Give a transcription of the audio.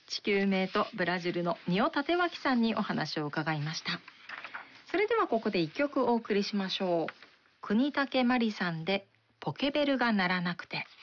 地球名とブラジルの仁尾立脇さんにお話を伺いました。それではここで一曲お送りしましょう。国武真理さんでポケベルが鳴らなくて。